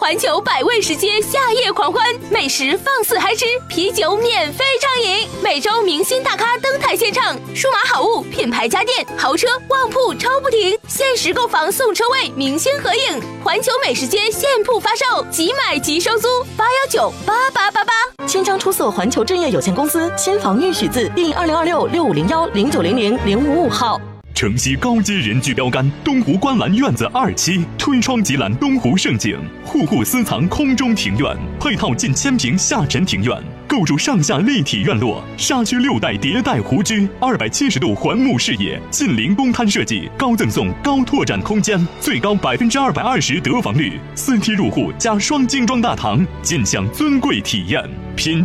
环球百味食街夏夜狂欢，美食放肆嗨吃，啤酒免费畅饮，每周明星大咖登台献唱，数码好物、品牌家电、豪车、旺铺超不停，限时购房送车位，明星合影。环球美食街现铺发售，即买即收租，8198888。 签章出售环球正业有限公司新房预许字第2026650109000555号。 城西高阶人居标杆东湖观澜院子2期，推窗即览东湖胜景，户户私藏空中庭院，配套近1000平下沉庭院，构筑上下立体院落，沙区6代迭代湖居，270度环幕视野，近邻公摊设计，高赠送高拓展空间，最高220%得房率，4梯入户加双精装大堂，尽享尊贵体验。品